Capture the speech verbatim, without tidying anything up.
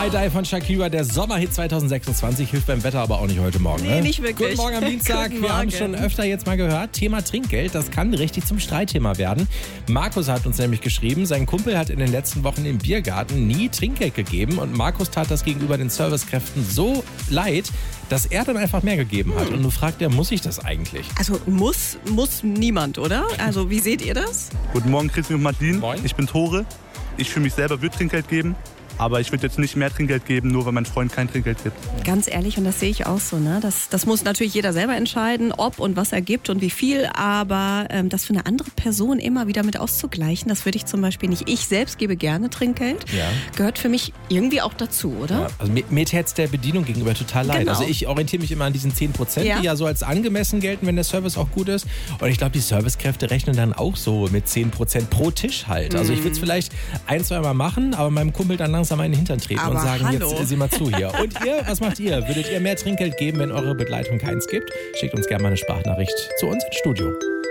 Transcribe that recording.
Die von Shakira, der Sommerhit zwanzig sechsundzwanzig, hilft beim Wetter aber auch nicht heute Morgen. Nee, ne? nicht wirklich. Guten Morgen am Dienstag. Guten Wir haben Morgen. schon öfter jetzt mal gehört, Thema Trinkgeld, das kann richtig zum Streitthema werden. Markus hat uns nämlich geschrieben, sein Kumpel hat in den letzten Wochen im Biergarten nie Trinkgeld gegeben und Markus tat das gegenüber den Servicekräften so leid, dass er dann einfach mehr gegeben hat. Und nun fragt er, muss ich das eigentlich? Also muss, muss niemand, oder? Also wie seht ihr das? Guten Morgen, Christian und Martin. Moin. Ich bin Tore. Ich für mich selber würde Trinkgeld geben. Aber ich würde jetzt nicht mehr Trinkgeld geben, nur weil mein Freund kein Trinkgeld gibt. Ganz ehrlich, und das sehe ich auch so, ne? Das, das muss natürlich jeder selber entscheiden, ob und was er gibt und wie viel. Aber ähm, das für eine andere Person immer wieder mit auszugleichen, das würde ich zum Beispiel nicht. Ich selbst gebe gerne Trinkgeld. Ja. Gehört für mich irgendwie auch dazu, oder? Ja, also mir, mir täte es der Bedienung gegenüber total leid. Genau. Also ich orientiere mich immer an diesen zehn Prozent, Ja. die ja so als angemessen gelten, wenn der Service auch gut ist. Und ich glaube, die Servicekräfte rechnen dann auch so mit zehn Prozent pro Tisch halt. Also ich würde es vielleicht ein, zwei Mal machen, aber meinem Kumpel dann langsam in den Hintern treten Aber und sagen, hallo. jetzt äh, sieh mal zu hier. Und ihr, was macht ihr? Würdet ihr mehr Trinkgeld geben, wenn eure Begleitung keins gibt? Schickt uns gerne mal eine Sprachnachricht zu uns ins Studio.